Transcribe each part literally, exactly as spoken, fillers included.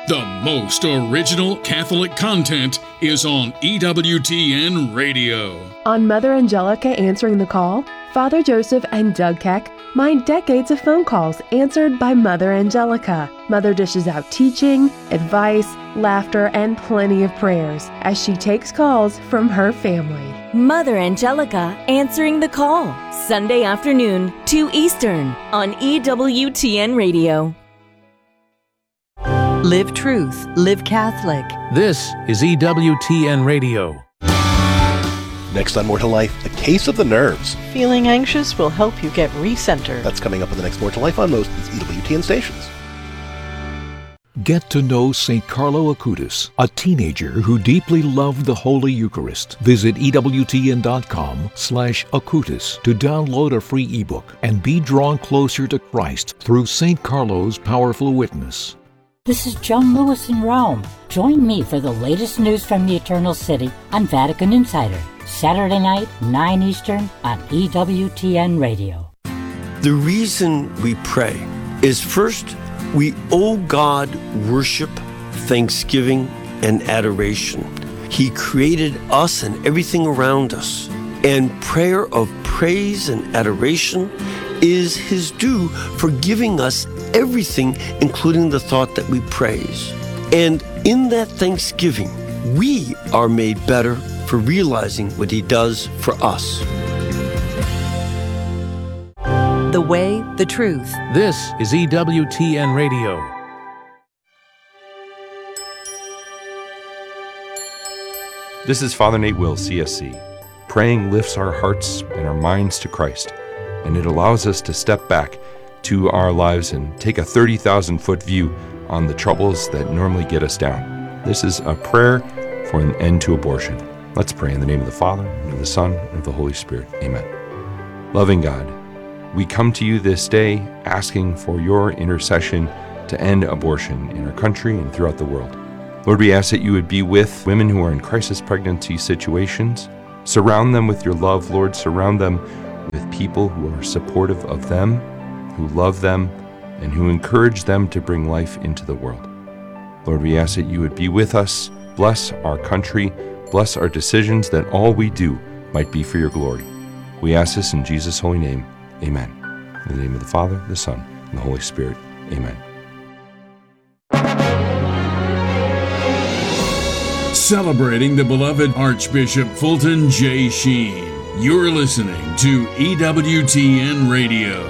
The most original Catholic content is on E W T N Radio. On Mother Angelica Answering the Call, Father Joseph and Doug Keck mine decades of phone calls answered by Mother Angelica. Mother dishes out teaching, advice, laughter, and plenty of prayers as she takes calls from her family. Mother Angelica Answering the Call, Sunday afternoon, two Eastern, on E W T N Radio. Live truth, live Catholic. This is E W T N Radio. Next on More to Life, a case of the nerves. Feeling anxious will help you get recentered. That's coming up in the next More to Life on most E W T N stations. Get to know Saint Carlo Acutis, a teenager who deeply loved the Holy Eucharist. Visit EWTN.com slash Acutis to download a free ebook and be drawn closer to Christ through Saint Carlo's powerful witness. This is John Lewis in Rome. Join me for the latest news from the Eternal City on Vatican Insider, Saturday night, nine Eastern, on E W T N Radio. The reason we pray is first, we owe God worship, thanksgiving, and adoration. He created us and everything around us. And prayer of praise and adoration is His due for giving us everything, including the thought that we praise. And in that thanksgiving, we are made better for realizing what He does for us. The way, the truth. This is E W T N Radio. This is Father Nate Will, C S C. Praying lifts our hearts and our minds to Christ, and it allows us to step back to our lives and take a thirty thousand foot view on the troubles that normally get us down. This is a prayer for an end to abortion. Let's pray in the name of the Father, and of the Son, and of the Holy Spirit. Amen. Loving God, we come to you this day asking for your intercession to end abortion in our country and throughout the world. Lord, we ask that you would be with women who are in crisis pregnancy situations. Surround them with your love, Lord. Surround them with people who are supportive of them, who love them, and who encourage them to bring life into the world. Lord, we ask that you would be with us, bless our country, bless our decisions, that all we do might be for your glory. We ask this in Jesus' holy name. Amen. In the name of the Father, the Son, and the Holy Spirit. Amen. Celebrating the beloved Archbishop Fulton J. Sheen. You're listening to E W T N Radio.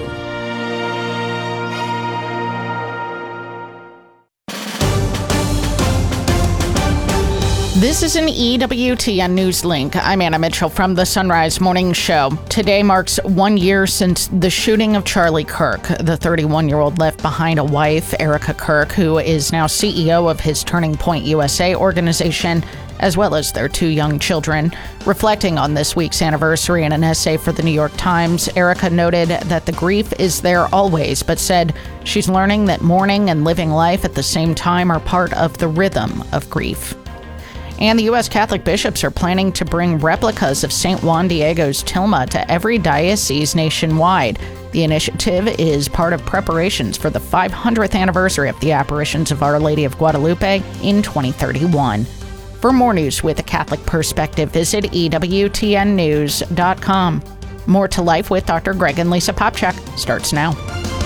This is an E W T N News Link. I'm Anna Mitchell from the Sunrise Morning Show. Today marks one year since the shooting of Charlie Kirk. The thirty-one-year-old left behind a wife, Erica Kirk, who is now C E O of his Turning Point U S A organization, as well as their two young children. Reflecting on this week's anniversary in an essay for the New York Times, Erica noted that the grief is there always, but said she's learning that mourning and living life at the same time are part of the rhythm of grief. And the U S Catholic bishops are planning to bring replicas of Saint Juan Diego's tilma to every diocese nationwide. The initiative is part of preparations for the five hundredth anniversary of the apparitions of Our Lady of Guadalupe in twenty thirty-one. For more news with a Catholic perspective, visit E W T N news dot com. More to Life with Doctor Greg and Lisa Popchak starts now.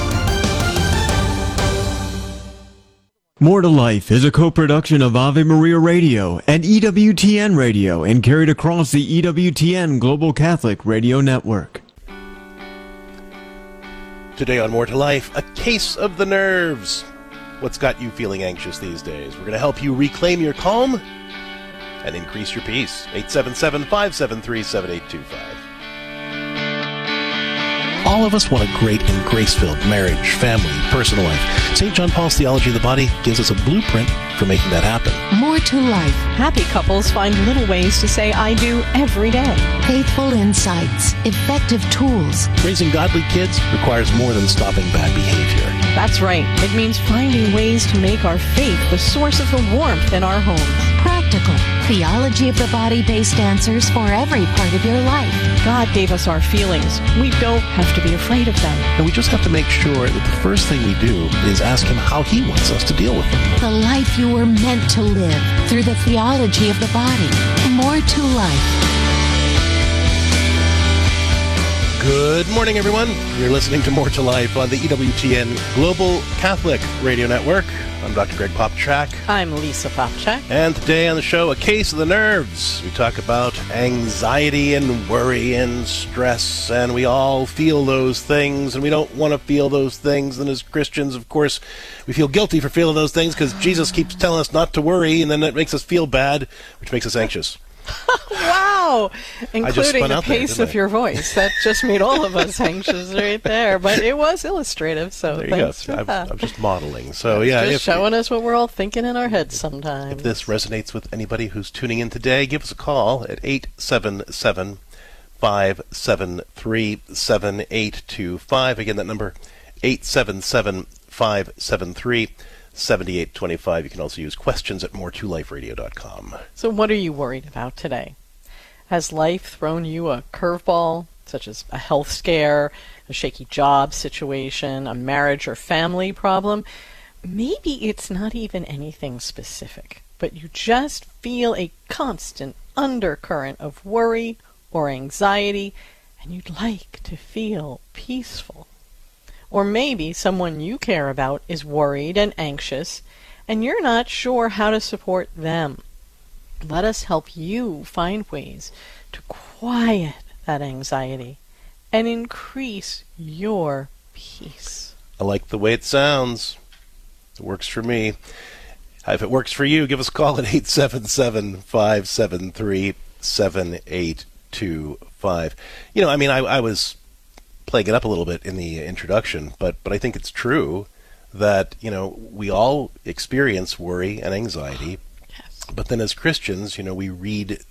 More to Life is a co-production of Ave Maria Radio and E W T N Radio and carried across the E W T N Global Catholic Radio Network. Today on More to Life, a case of the nerves. What's got you feeling anxious these days? We're going to help you reclaim your calm and increase your peace. eight seven seven, five seven three, seven eight two five. All of us want a great and grace-filled marriage, family, personal life. Saint John Paul's Theology of the Body gives us a blueprint for making that happen. More to life. Happy couples find little ways to say I do every day. Faithful insights, effective tools. Raising godly kids requires more than stopping bad behavior. That's right. It means finding ways to make our faith the source of the warmth in our homes. Practical, theology of the body-based answers for every part of your life. God gave us our feelings. We don't have to be afraid of them. And we just have to make sure that the first thing we do is ask him how he wants us to deal with them. The life you were meant to live through the theology of the body. More to life. Good morning, everyone. You're listening to More to Life on the E W T N Global Catholic Radio Network. I'm Doctor Greg Popchak. I'm Lisa Popchak. And today on the show, A Case of the Nerves. We talk about anxiety and worry and stress, and we all feel those things, and we don't want to feel those things. And as Christians, of course, we feel guilty for feeling those things because Jesus keeps telling us not to worry, and then that makes us feel bad, which makes us anxious. Wow! Including the pace there, of your voice. That just made all of us anxious right there. But it was illustrative, so there you thanks go. for I'm, that. I'm just modeling. So yeah, just if, showing us what we're all thinking in our heads sometimes. If this resonates with anybody who's tuning in today, give us a call at eight seven seven, five seven three, seven eight two five. Again, that number, eight seven seven, five seven three, seven eight two five. You can also use questions at more to life radio dot com. So what are you worried about today? Has life thrown you a curveball, such as a health scare, a shaky job situation, a marriage or family problem? Maybe it's not even anything specific, but you just feel a constant undercurrent of worry or anxiety, and you'd like to feel peaceful. Or maybe someone you care about is worried and anxious, and you're not sure how to support them. Let us help you find ways to quiet that anxiety and increase your peace. I like the way it sounds. It works for me. If it works for you, give us a call at eight seven seven, five seven three, seven eight two five. You know, I mean, I, I was playing it up a little bit in the introduction, but, but I think it's true that, you know, we all experience worry and anxiety. But then as Christians, you know, we read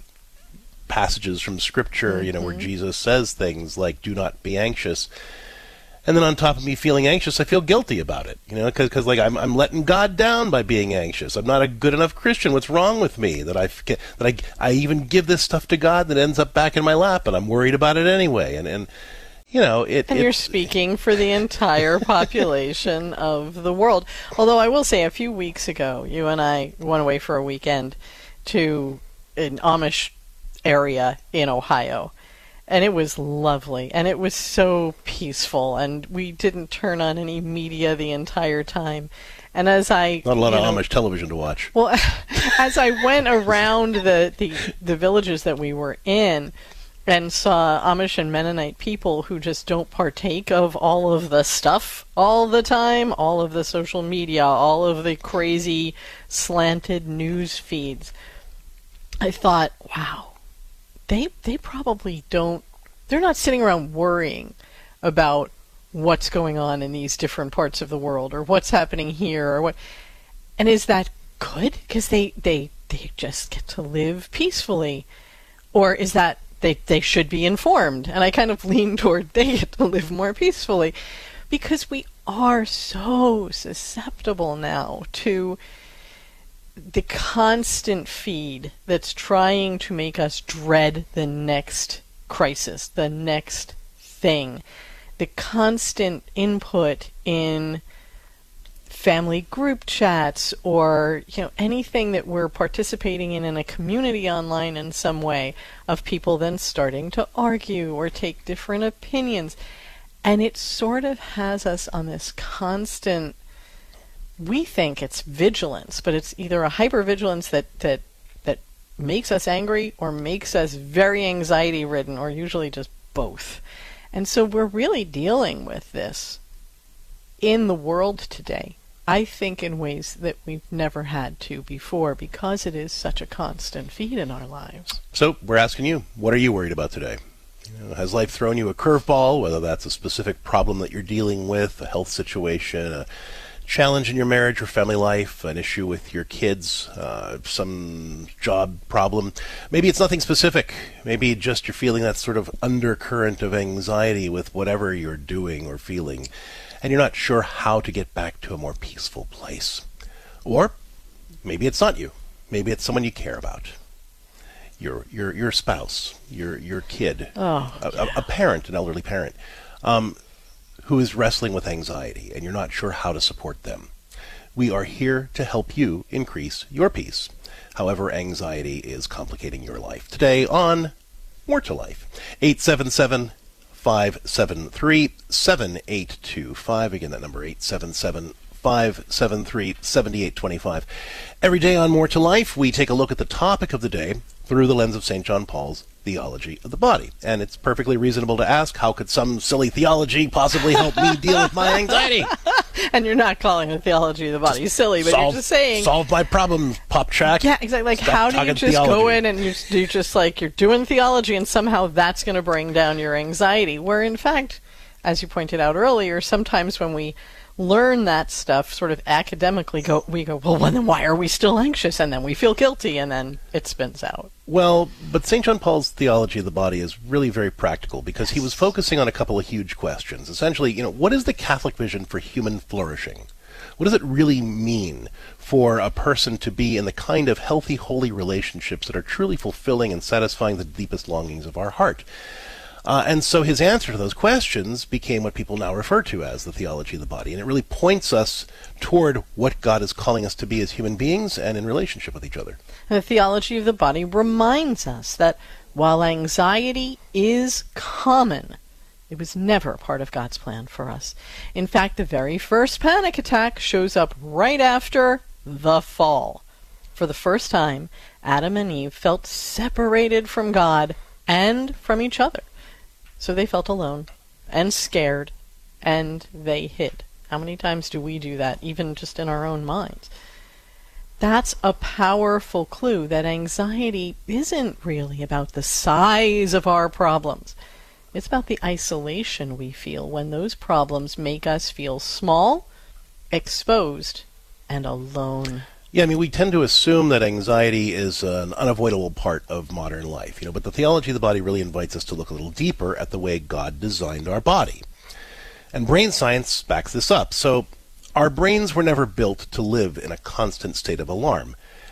passages from Scripture, mm-hmm. you know, where Jesus says things like, do not be anxious. And then on top of me feeling anxious, I feel guilty about it, you know, because like I'm, I'm letting God down by being anxious. I'm not a good enough Christian. What's wrong with me that I that I, I even give this stuff to God that ends up back in my lap, and I'm worried about it anyway. And, and you know, it... And it, you're speaking for the entire population of the world. Although I will say, a few weeks ago, you and I went away for a weekend to an Amish area in Ohio. And it was lovely. And it was so peaceful. And we didn't turn on any media the entire time. And as I... Not a lot of know, Amish television to watch. Well, as I went around the, the, the villages that we were in... and saw Amish and Mennonite people who just don't partake of all of the stuff all the time, all of the social media, all of the crazy slanted news feeds. I thought, wow, they they probably don't, they're not sitting around worrying about what's going on in these different parts of the world or what's happening here or what. And is that good? Because they, they, they just get to live peacefully. Or is that They they should be informed, and I kind of lean toward they get to live more peacefully, because we are so susceptible now to the constant feed that's trying to make us dread the next crisis, the next thing, the constant input in family group chats or, you know, anything that we're participating in in a community online in some way, of people then starting to argue or take different opinions. And it sort of has us on this constant, we think it's vigilance, but it's either a hypervigilance that, that, that makes us angry or makes us very anxiety ridden, or usually just both. And so we're really dealing with this in the world today, I think, in ways that we've never had to before, because it is such a constant feed in our lives. So we're asking you, what are you worried about today? You know, has life thrown you a curveball, whether that's a specific problem that you're dealing with, a health situation, a challenge in your marriage or family life, an issue with your kids, uh, some job problem? Maybe it's nothing specific. Maybe just you're feeling that sort of undercurrent of anxiety with whatever you're doing or feeling, and you're not sure how to get back to a more peaceful place. Or maybe it's not you. Maybe it's someone you care about. your your your spouse, your your kid, Oh, a, a, a parent, an elderly parent, um, who is wrestling with anxiety, and you're not sure how to support them. We are here to help you increase your peace, however anxiety is complicating your life. Today on More to Life, eight seven seven, five seven three, seven eight two five. Again, that number, eight seven seven, five seven three, seven eight two five. Every day on More to Life, we take a look at the topic of the day through the lens of Saint John Paul's theology of the body. And it's perfectly reasonable to ask, how could some silly theology possibly help me deal with my anxiety? And you're not calling the theology of the body silly, but solve, you're just saying... Solve my problem, pop track. Yeah, exactly. Like, Stop how do you just theology. go in and you, you just, like, you're doing theology and somehow that's going to bring down your anxiety? Where, in fact, as you pointed out earlier, sometimes when we learn that stuff sort of academically, go we go, well, well, then why are we still anxious? And then we feel guilty, and then it spins out. Well, but Saint John Paul's theology of the body is really very practical, because he was focusing on a couple of huge questions. Essentially, you know, what is the Catholic vision for human flourishing? What does it really mean for a person to be in the kind of healthy, holy relationships that are truly fulfilling and satisfying the deepest longings of our heart? Uh, and so his answer to those questions became what people now refer to as the theology of the body. And it really points us toward what God is calling us to be as human beings and in relationship with each other. And the theology of the body reminds us that while anxiety is common, it was never part of God's plan for us. In fact, the very first panic attack shows up right after the fall. For the first time, Adam and Eve felt separated from God and from each other. So they felt alone and scared, and they hid. How many times do we do that, even just in our own minds? That's a powerful clue that anxiety isn't really about the size of our problems. It's about the isolation we feel when those problems make us feel small, exposed, and alone. Yeah, I mean, we tend to assume that anxiety is an unavoidable part of modern life, you know, but the theology of the body really invites us to look a little deeper at the way God designed our body. And brain science backs this up. So our brains were never built to live in a constant state of alarm.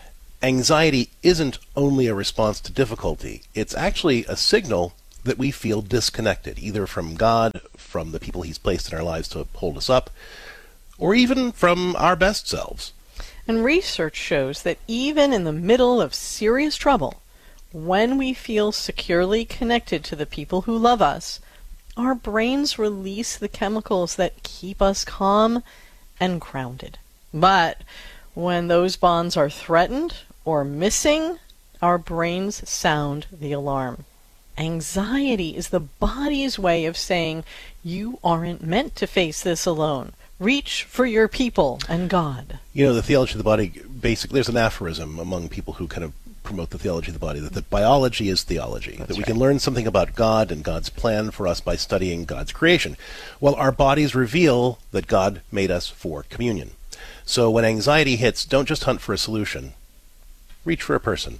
Anxiety isn't only a response to difficulty. It's actually a signal that we feel disconnected, either from God, from the people he's placed in our lives to hold us up, or even from our best selves. And research shows that even in the middle of serious trouble, when we feel securely connected to the people who love us, our brains release the chemicals that keep us calm and grounded. But when those bonds are threatened or missing, our brains sound the alarm. Anxiety is the body's way of saying, you aren't meant to face this alone. Reach for your people and God. You know, the theology of the body, basically, there's an aphorism among people who kind of promote the theology of the body, that, that biology is theology, That's that we right. can learn something about God and God's plan for us by studying God's creation. Well, our bodies reveal that God made us for communion. So when anxiety hits, don't just hunt for a solution. Reach for a person.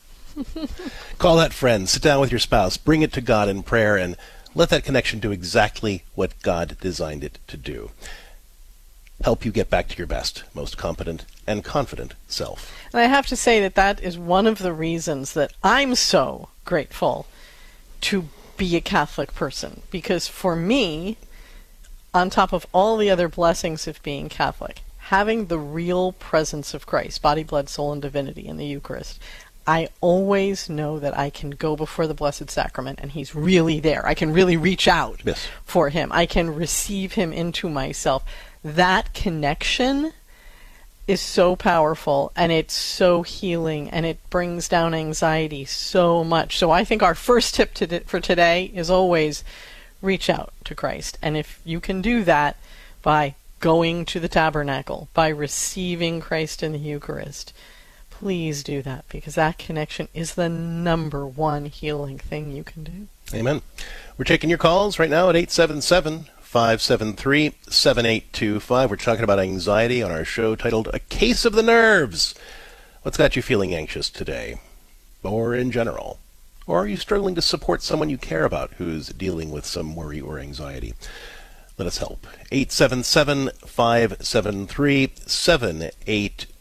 Call that friend, sit down with your spouse, bring it to God in prayer, and let that connection do exactly what God designed it to do. Help you get back to your best, most competent and confident self. And I have to say that that is one of the reasons that I'm so grateful to be a Catholic person. Because for me, on top of all the other blessings of being Catholic, having the real presence of Christ, body, blood, soul, and divinity in the Eucharist, I always know that I can go before the Blessed Sacrament and he's really there. I can really reach out yes. for him. I can receive him into myself. That connection is so powerful, and it's so healing, and it brings down anxiety so much. So I think our first tip to for today is always reach out to Christ. And if you can do that by going to the tabernacle, by receiving Christ in the Eucharist, please do that, because that connection is the number one healing thing you can do. Amen. We're taking your calls right now at eight seven seven, five seven three, seven eight two five. We're talking about anxiety on our show titled A Case of the Nerves. What's got you feeling anxious today? Or in general? Or are you struggling to support someone you care about who's dealing with some worry or anxiety? Let us help. eight seven seven, five seven three, seven eight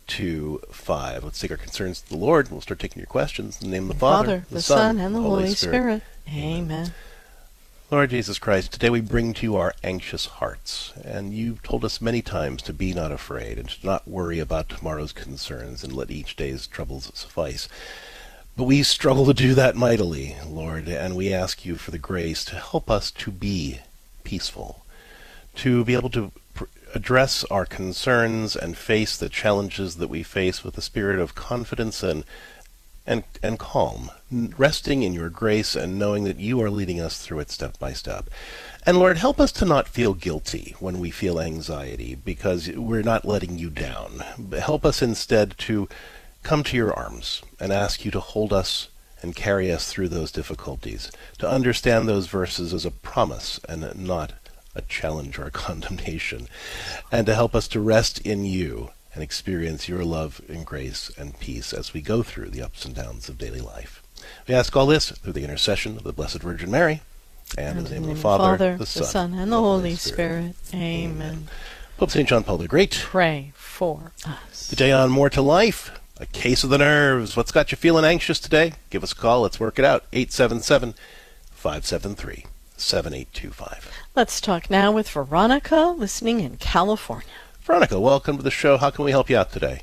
two five. Let's take our concerns to the Lord, and we'll start taking your questions in the name of the Father, Father, the, the Son, Son, and the Holy Spirit. Amen. Lord Jesus Christ, today we bring to you our anxious hearts, and you've told us many times to be not afraid and to not worry about tomorrow's concerns and let each day's troubles suffice. But we struggle to do that mightily, Lord, and we ask you for the grace to help us to be peaceful, to be able to pr- address our concerns and face the challenges that we face with a spirit of confidence and and and calm, resting in your grace and knowing that you are leading us through it step by step. And Lord, help us to not feel guilty when we feel anxiety, because we're not letting you down. Help us instead to come to your arms and ask you to hold us and carry us through those difficulties, to understand those verses as a promise and not a challenge or a condemnation, and to help us to rest in you and experience your love and grace and peace as we go through the ups and downs of daily life. We ask all this through the intercession of the Blessed Virgin Mary, and in the name of the Father, Father, the, the Son, Son, and the Holy Spirit. Spirit. Amen. Pope Saint John Paul the Great, pray for us. Today on More to Life, a case of the nerves. What's got you feeling anxious today? Give us a call. Let's work it out. eight seven seven, five seven three, seven eight two five. Let's talk now with Veronica, listening in California. Veronica, welcome to the show. How can we help you out today?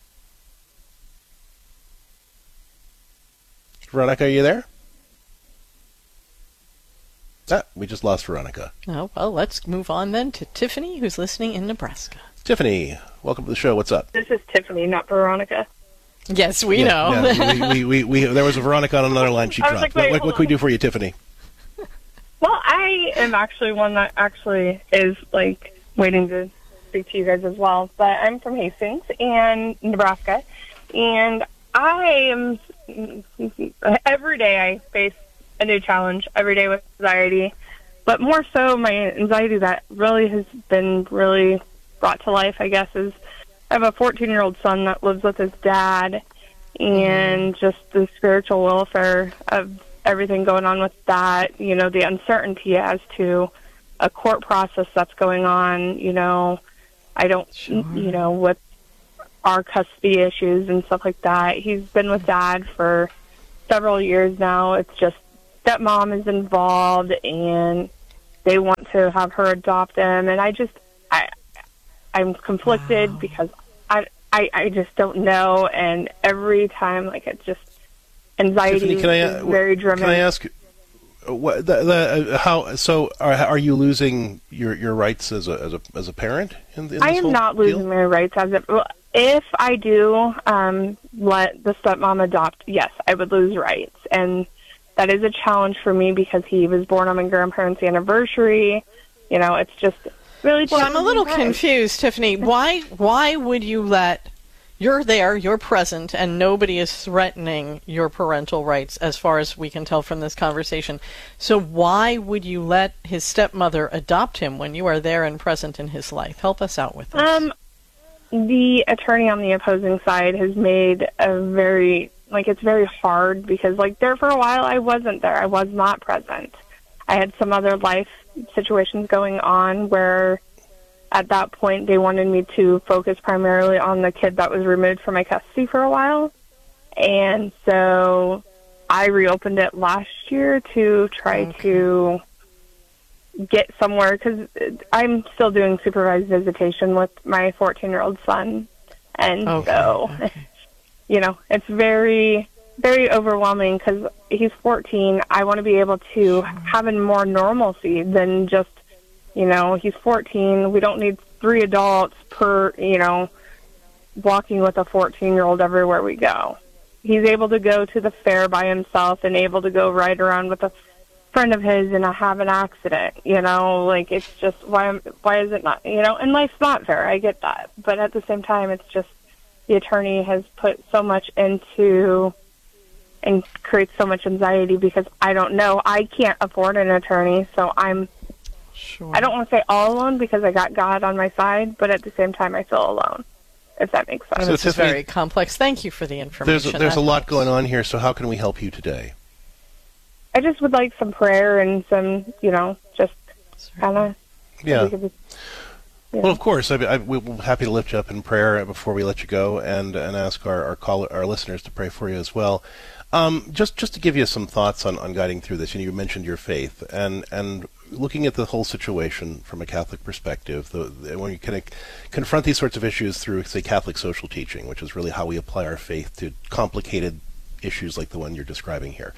Veronica, are you there? Ah, we just lost Veronica. Oh, well, let's move on then to Tiffany, who's listening in Nebraska. Tiffany, welcome to the show. What's up? This is Tiffany, not Veronica. Yes, we yeah, know. Yeah, we, we, we, we, there was a Veronica on another line. She dropped. Like, wait, what what can we do for you, Tiffany? Well, I am actually one that actually is, like, waiting to speak to you guys as well. But I'm from Hastings and Nebraska, and I am, every day I face a new challenge, every day with anxiety, but more so my anxiety that really has been really brought to life, I guess, is I have a fourteen-year-old son that lives with his dad, and just the spiritual welfare of everything going on with that, you know, the uncertainty as to a court process that's going on, you know, I don't, sure. you know, with our custody issues and stuff like that. He's been with dad for several years now. It's just stepmom is involved, and they want to have her adopt him, and I just, I, I'm conflicted wow. because I, I, I just don't know, and every time, like, it's just anxiety Tiffany, can I, is very driven. Can I ask, what, the, the, how? So, are, are you losing your, your rights as a as a as a parent? In, in this I am whole not deal? losing my rights as a. Well, if I do um, let the stepmom adopt, yes, I would lose rights, and that is a challenge for me because he was born on my grandparents' anniversary. You know, it's just really. Well, I'm a little rights. confused, Tiffany. Why? Why would you let? You're there, you're present, and nobody is threatening your parental rights, as far as we can tell from this conversation. So why would you let his stepmother adopt him when you are there and present in his life? Help us out with this. Um, the attorney on the opposing side has made a very, like, it's very hard because, like, there for a while I wasn't there. I was not present. I had some other life situations going on where at that point, they wanted me to focus primarily on the kid that was removed from my custody for a while. And so I reopened it last year to try okay. to get somewhere, because I'm still doing supervised visitation with my fourteen-year-old son. And okay. so, okay. you know, it's very, very overwhelming because he's fourteen. I want to be able to have a more normalcy than just, you know, he's fourteen. We don't need three adults per, you know, walking with a fourteen-year-old everywhere we go. He's able to go to the fair by himself and able to go ride around with a friend of his and have an accident, you know, like, it's just, why why is it not, you know, and life's not fair, I get that. But at the same time, it's just, the attorney has put so much into and creates so much anxiety because I don't know. I can't afford an attorney, so I'm Sure. I don't want to say all alone because I got God on my side, but at the same time, I feel alone, if that makes sense. So this is very complex. Thank you for the information. There's a, there's a lot going on here, so how can we help you today? I just would like some prayer and some, you know, just kind of... Yeah. Yeah. Well, of course. I, I, we're happy to lift you up in prayer before we let you go, and, and ask our our, call, our listeners to pray for you as well. Um, just just to give you some thoughts on, on guiding through this, you know, you mentioned your faith, and and looking at the whole situation from a Catholic perspective, the, the, when you kind of confront these sorts of issues through, say, Catholic social teaching, which is really how we apply our faith to complicated issues like the one you're describing here.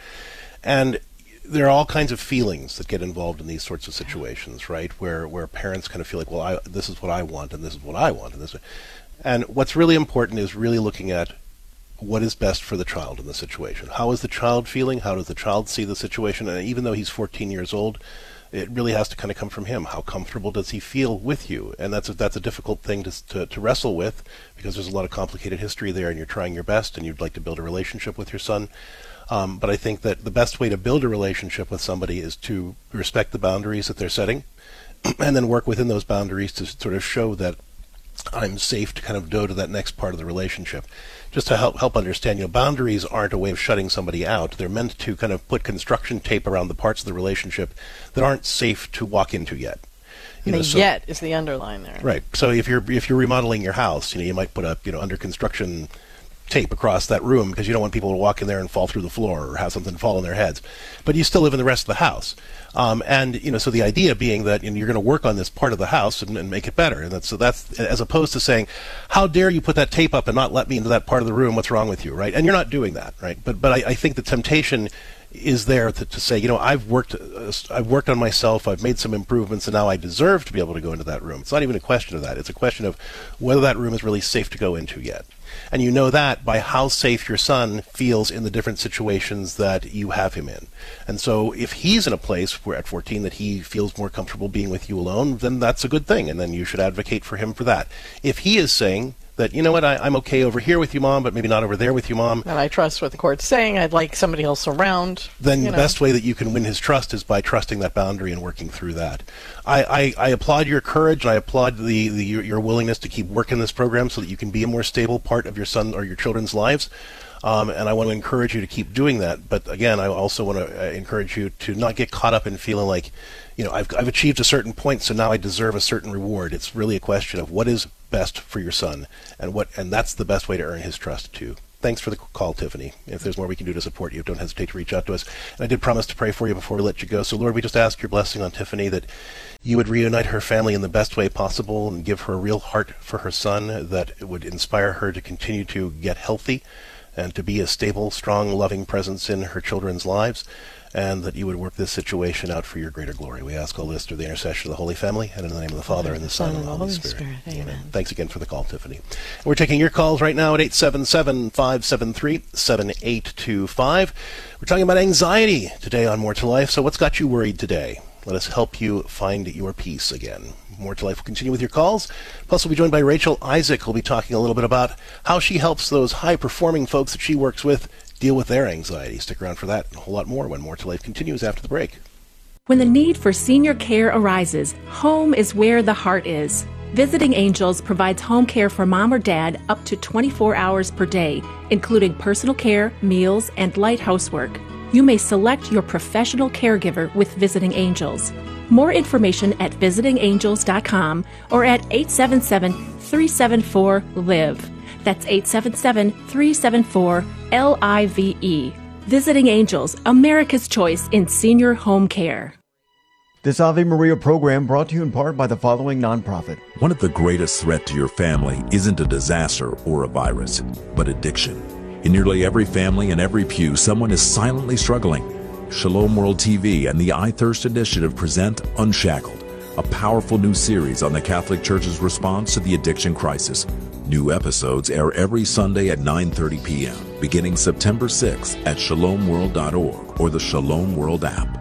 And there are all kinds of feelings that get involved in these sorts of situations, right? Where where parents kind of feel like, well, I, this is what I want, and this is what I want, and this. And what's really important is really looking at what is best for the child in the situation. How is the child feeling? How does the child see the situation? And even though he's fourteen years old, it really has to kind of come from him. How comfortable does he feel with you? And that's a, that's a difficult thing to, to to wrestle with, because there's a lot of complicated history there, and you're trying your best, and you'd like to build a relationship with your son. Um, but I think that the best way to build a relationship with somebody is to respect the boundaries that they're setting, and then work within those boundaries to sort of show that I'm safe to kind of go to that next part of the relationship. Just to help help understand, you know, boundaries aren't a way of shutting somebody out. They're meant to kind of put construction tape around the parts of the relationship that aren't safe to walk into yet. You the know, so, yet is the underline there. Right. So if you're if you're remodeling your house, you know, you might put up, you know, under construction tape across that room because you don't want people to walk in there and fall through the floor or have something fall on their heads. But you still live in the rest of the house. Um, and, you know, so the idea being that, you know, you're going to work on this part of the house and, and make it better. And that's, so that's, as opposed to saying, how dare you put that tape up and not let me into that part of the room? What's wrong with you? Right. And you're not doing that. Right. But, but I, I think the temptation is there to, to say, you know, I've worked, uh, I've worked on myself. I've made some improvements, and now I deserve to be able to go into that room. It's not even a question of that. It's a question of whether that room is really safe to go into yet. And you know that by how safe your son feels in the different situations that you have him in. And so if he's in a place where at fourteen that he feels more comfortable being with you alone, then that's a good thing. And then you should advocate for him for that. If he is saying that, you know what, I, I'm okay over here with you, Mom, but maybe not over there with you, Mom. And I trust what the court's saying. I'd like somebody else around. Then you the know. best way that you can win his trust is by trusting that boundary and working through that. I, I, I applaud your courage, and I applaud the, the your, your willingness to keep working this program so that you can be a more stable part of your son or your children's lives. Um, and I want to encourage you to keep doing that. But again, I also want to uh, encourage you to not get caught up in feeling like, you know, I've, I've achieved a certain point, so now I deserve a certain reward. It's really a question of what is best for your son, and what, and that's the best way to earn his trust too. Thanks for the call, Tiffany. If there's more we can do to support you, don't hesitate to reach out to us. And I did promise to pray for you before we let you go. So, Lord, we just ask your blessing on Tiffany, that you would reunite her family in the best way possible and give her a real heart for her son, that it would inspire her to continue to get healthy and to be a stable, strong, loving presence in her children's lives, and that you would work this situation out for your greater glory. We ask all this through the intercession of the Holy Family, and in the name of the Father, and the Son, and the Holy Spirit. Spirit. Amen. Amen. Thanks again for the call, Tiffany. And we're taking your calls right now at eight seven seven, five seven three, seven eight two five. We're talking about anxiety today on More to Life. So what's got you worried today? Let us help you find your peace again. More to Life will continue with your calls. Plus, we'll be joined by Rachel Isaac, who'll be talking a little bit about how she helps those high-performing folks that she works with deal with their anxiety. Stick around for that and a whole lot more when More to Life continues after the break. When the need for senior care arises, home is where the heart is. Visiting Angels provides home care for mom or dad up to twenty-four hours per day, including personal care, meals, and light housework. You may select your professional caregiver with Visiting Angels. More information at visiting angels dot com or at eight seven seven, three seven four, live. That's eight seven seven, three seven four, L I V E. Visiting Angels, America's choice in senior home care. This Ave Maria program brought to you in part by the following nonprofit. One of the greatest threats to your family isn't a disaster or a virus, but addiction. In nearly every family and every pew, someone is silently struggling. Shalom World T V and the iThirst Initiative present Unshackled, a powerful new series on the Catholic Church's response to the addiction crisis. New episodes air every Sunday at nine thirty p.m., beginning September sixth at shalom world dot org or the Shalom World app.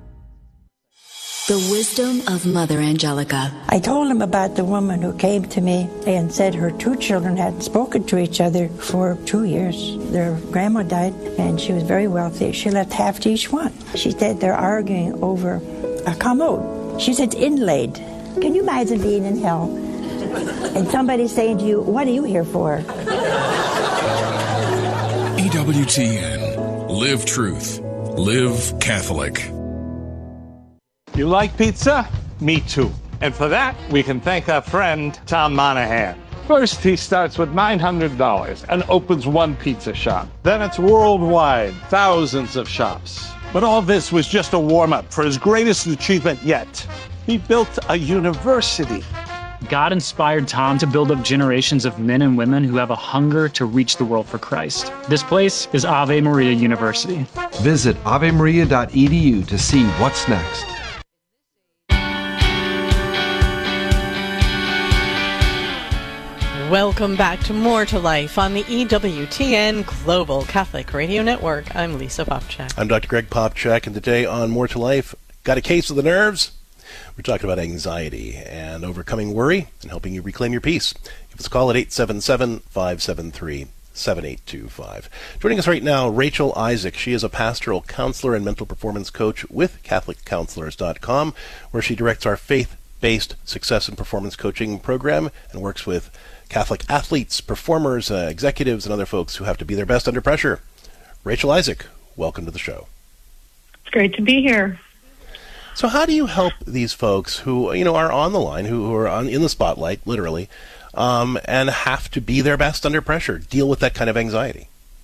The wisdom of Mother Angelica. I told him about the woman who came to me and said her two children hadn't spoken to each other for two years. Their grandma died, and she was very wealthy. She left half to each one. She said they're arguing over a commode. She said, inlaid. Can you imagine being in hell and somebody saying to you, what are you here for? E W T N. Live truth. Live Catholic. You like pizza? Me too. And for that, we can thank our friend, Tom Monahan. First, he starts with nine hundred dollars and opens one pizza shop. Then it's worldwide, thousands of shops. But all this was just a warm-up for his greatest achievement yet. He built a university. God inspired Tom to build up generations of men and women who have a hunger to reach the world for Christ. This place is Ave Maria University. Visit ave maria dot e d u to see what's next. Welcome back to More to Life on the E W T N Global Catholic Radio Network. I'm Lisa Popchak. I'm Doctor Greg Popchak, and today on More to Life, got a case of the nerves? We're talking about anxiety and overcoming worry and helping you reclaim your peace. Give us a call at eight seven seven, five seven three, seven eight two five. Joining us right now, Rachel Isaac. She is a pastoral counselor and mental performance coach with Catholic Counselors dot com, where she directs our faith-based success and performance coaching program and works with Catholic athletes, performers, uh, executives, and other folks who have to be their best under pressure. Rachel Isaac, welcome to the show. It's great to be here. So how do you help these folks who, you know, are on the line, who, who are on, in the spotlight, literally, um, and have to be their best under pressure, deal with that kind of anxiety?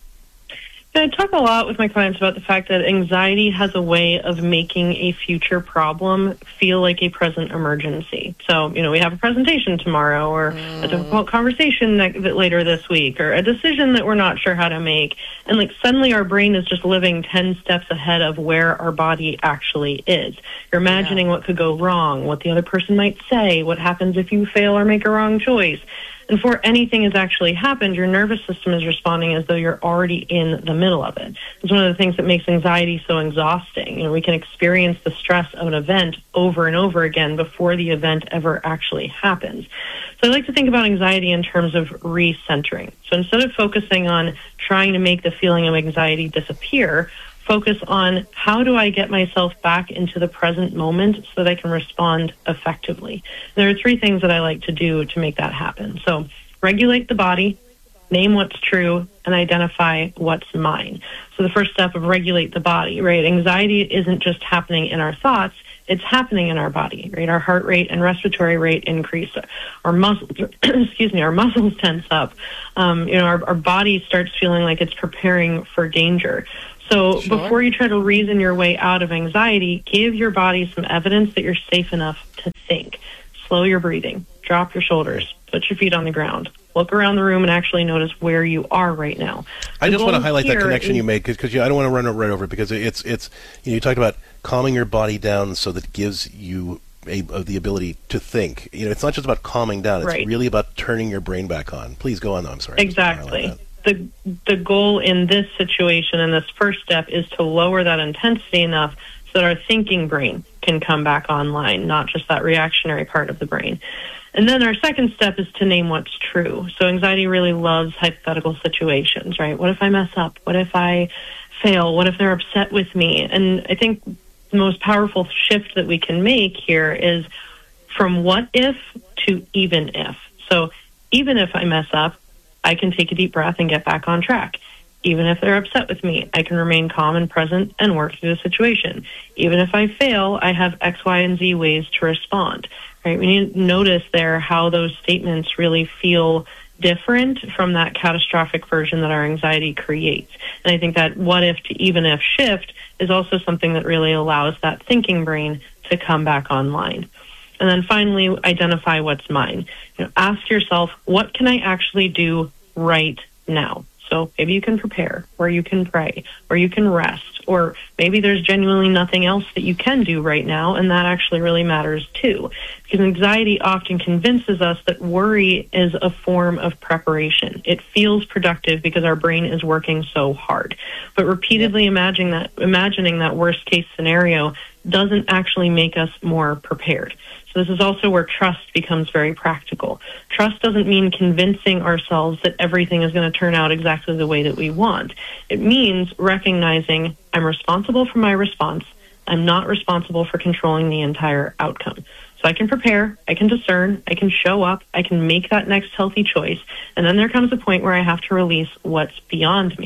I talk a lot with my clients about the fact that anxiety has a way of making a future problem feel like a present emergency. So, you know, we have a presentation tomorrow, or mm. a difficult conversation that, that later this week, or a decision that we're not sure how to make. And like suddenly our brain is just living ten steps ahead of where our body actually is. You're imagining yeah. what could go wrong, what the other person might say, what happens if you fail or make a wrong choice. And before anything has actually happened, your nervous system is responding as though you're already in the middle of it. It's one of the things that makes anxiety so exhausting. You know, we can experience the stress of an event over and over again before the event ever actually happens. So I like to think about anxiety in terms of recentering. So instead of focusing on trying to make the feeling of anxiety disappear, focus on how do I get myself back into the present moment so that I can respond effectively. There are three things that I like to do to make that happen. So regulate the body, name what's true, and identify what's mine. So the first step of regulate the body, right? Anxiety isn't just happening in our thoughts, it's happening in our body, right? Our heart rate and respiratory rate increase. Our muscles, excuse me, our muscles tense up. Um, you know, our, our body starts feeling like it's preparing for danger. So sure. Before you try to reason your way out of anxiety, give your body some evidence that you're safe enough to think. Slow your breathing, drop your shoulders, put your feet on the ground, look around the room and actually notice where you are right now. I just want to highlight that connection is, you made because I don't want to run right over it because it's, it's you know, you talked about calming your body down so that it gives you a, uh, the ability to think. You know, it's not just about calming down, it's right. really about turning your brain back on. Please go on, though. I'm sorry. Exactly. The, the goal in this situation, in this first step, is to lower that intensity enough so that our thinking brain can come back online, not just that reactionary part of the brain. And then our second step is to name what's true. So anxiety really loves hypothetical situations, right? What if I mess up? What if I fail? What if they're upset with me? And I think the most powerful shift that we can make here is from what if to even if. So even if I mess up, I can take a deep breath and get back on track. Even if they're upset with me, I can remain calm and present and work through the situation. Even if I fail, I have X, Y, and Z ways to respond. Right? We need to notice there how those statements really feel different from that catastrophic version that our anxiety creates. And I think that what if to even if shift is also something that really allows that thinking brain to come back online. And then finally, identify what's mine. You know, ask yourself, what can I actually do right now? So maybe you can prepare, or you can pray, or you can rest, or maybe there's genuinely nothing else that you can do right now, and that actually really matters too. Because anxiety often convinces us that worry is a form of preparation. It feels productive because our brain is working so hard. But repeatedly imagining that, imagining that worst case scenario doesn't actually make us more prepared. So this is also where trust becomes very practical. Trust doesn't mean convincing ourselves that everything is going to turn out exactly the way that we want. It means recognizing I'm responsible for my response. I'm not responsible for controlling the entire outcome. So I can prepare, I can discern, I can show up, I can make that next healthy choice, and then there comes a point where I have to release what's beyond me.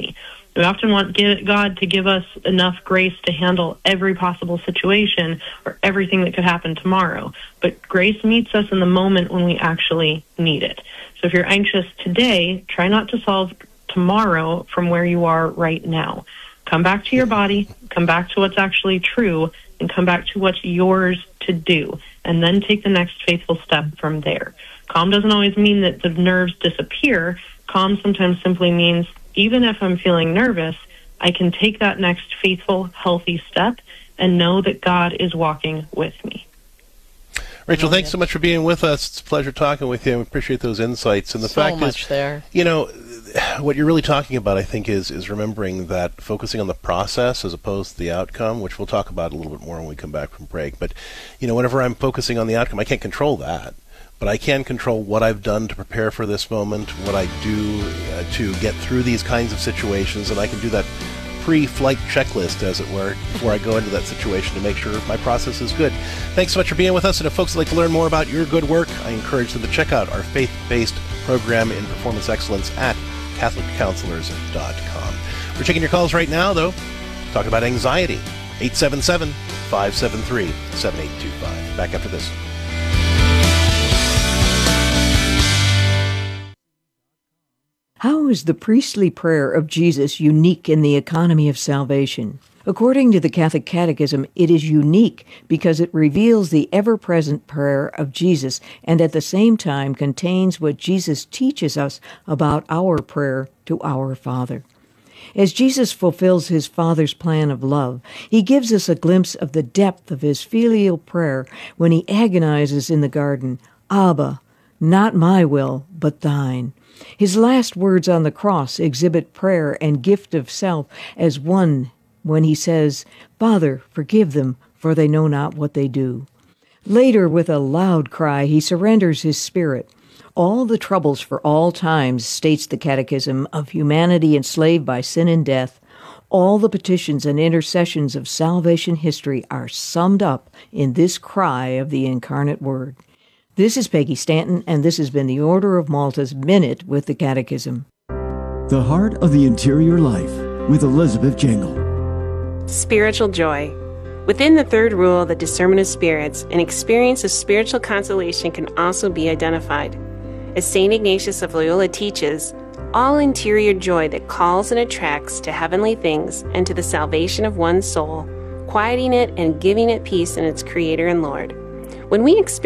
We often want God to give us enough grace to handle every possible situation or everything that could happen tomorrow. But grace meets us in the moment when we actually need it. So if you're anxious today, try not to solve tomorrow from where you are right now. Come back to your body, come back to what's actually true, and come back to what's yours to do, and then take the next faithful step from there. Calm doesn't always mean that the nerves disappear. Calm sometimes simply means, even if I'm feeling nervous, I can take that next faithful, healthy step and know that God is walking with me. Rachel, thanks so much for being with us. It's a pleasure talking with you. I appreciate those insights. And the so fact much is, there. you know, what you're really talking about, I think, is is remembering that focusing on the process as opposed to the outcome, which we'll talk about a little bit more when we come back from break. But, you know, whenever I'm focusing on the outcome, I can't control that. But I can control what I've done to prepare for this moment, what I do uh, to get through these kinds of situations, and I can do that pre-flight checklist, as it were, before I go into that situation to make sure my process is good. Thanks so much for being with us, and if folks would like to learn more about your good work, I encourage them to check out our faith-based program in performance excellence at catholic counselors dot com. We're taking your calls right now, though. Talk about anxiety. eight seven seven, five seven three, seven eight two five. Back after this. How is the priestly prayer of Jesus unique in the economy of salvation? According to the Catholic Catechism, it is unique because it reveals the ever-present prayer of Jesus and at the same time contains what Jesus teaches us about our prayer to our Father. As Jesus fulfills his Father's plan of love, he gives us a glimpse of the depth of his filial prayer when he agonizes in the garden, "Abba, not my will, but thine." His last words on the cross exhibit prayer and gift of self as one when he says, "Father, forgive them, for they know not what they do." Later, with a loud cry, he surrenders his spirit. All the troubles for all times, states the Catechism, of humanity enslaved by sin and death, all the petitions and intercessions of salvation history are summed up in this cry of the incarnate Word. This is Peggy Stanton, and this has been the Order of Malta's Minute with the Catechism. The Heart of the Interior Life with Elizabeth Jingle. Spiritual joy. Within the third rule, the discernment of spirits, an experience of spiritual consolation can also be identified. As Saint Ignatius of Loyola teaches, all interior joy that calls and attracts to heavenly things and to the salvation of one's soul, quieting it and giving it peace in its Creator and Lord. When we experience